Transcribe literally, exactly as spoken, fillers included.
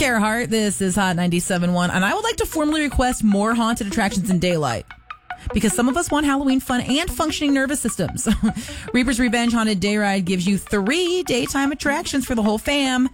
Gerhart. This is Hot ninety-seven point one, and I would like to formally request more haunted attractions in daylight. Because some of us want Halloween fun and functioning nervous systems. Reaper's Revenge Haunted Day Ride gives you three daytime attractions for the whole fam.